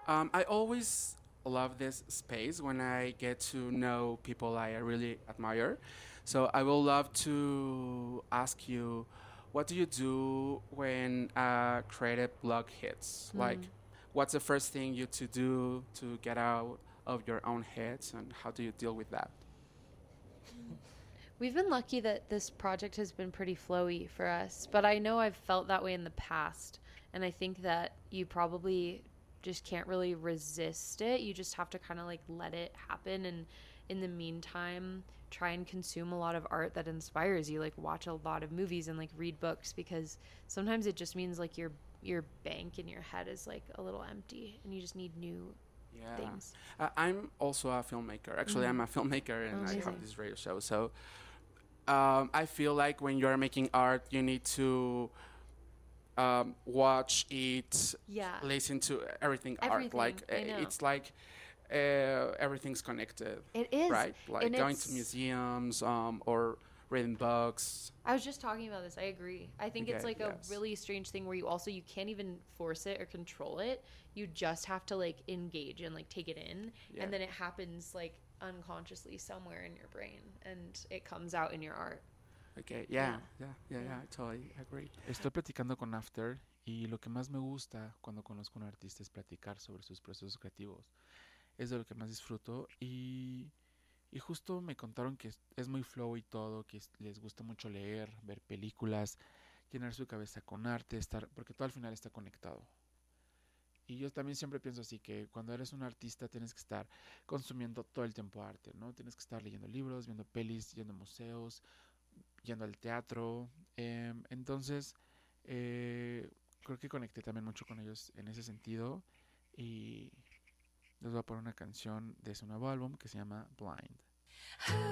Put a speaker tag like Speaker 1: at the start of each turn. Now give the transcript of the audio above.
Speaker 1: I always love this space when I get to know people I really admire. So I would love to ask you, what do you do when a creative block hits? Like, what's the first thing you to do to get out of your own heads, and how do you deal with that?
Speaker 2: We've been lucky that this project has been pretty flowy for us, but I know I've felt that way in the past. And I think that you probably just can't really resist it. You just have to kind of like let it happen. And in the meantime, try and consume a lot of art that inspires you. Like watch a lot of movies and like read books, because sometimes it just means like your bank in your head is like a little empty and you just need new
Speaker 1: Yeah,
Speaker 2: things.
Speaker 1: I'm also a filmmaker. Actually, I'm a filmmaker,
Speaker 2: Oh,
Speaker 1: and I have
Speaker 2: amazing.
Speaker 1: this radio show. So I feel like when you're making art, you need to watch it,
Speaker 2: Yeah.
Speaker 1: listen to everything art. Like
Speaker 2: Everything. I know.
Speaker 1: it's like everything's connected,
Speaker 2: It is.
Speaker 1: right? Like
Speaker 2: And
Speaker 1: going to
Speaker 2: it's
Speaker 1: museums or reading books.
Speaker 2: I was just talking about this. I agree. I think it's
Speaker 1: Okay,
Speaker 2: like a
Speaker 1: yes,
Speaker 2: really strange thing where you can't even force it or control it. You just have to like engage and like take it in,
Speaker 1: yeah.
Speaker 2: and then it happens like unconsciously somewhere in your brain and it comes out in your art.
Speaker 1: Okay,
Speaker 2: Yeah.
Speaker 1: yeah.
Speaker 2: Yeah.
Speaker 1: I totally agree.
Speaker 3: Estoy platicando con After y lo que más me gusta cuando conozco a un artista es platicar sobre sus procesos creativos. Es de lo que más disfruto y justo me contaron que es muy flow y todo, que les gusta mucho leer, ver películas, llenar su cabeza con arte, estar, porque todo al final está conectado. Y yo también siempre pienso así, que cuando eres un artista tienes que estar consumiendo todo el tiempo arte, ¿no? Tienes que estar leyendo libros, viendo pelis, yendo a museos, yendo al teatro. Entonces, creo que conecté también mucho con ellos en ese sentido. Y les voy a poner una canción de su nuevo álbum que se llama Blind.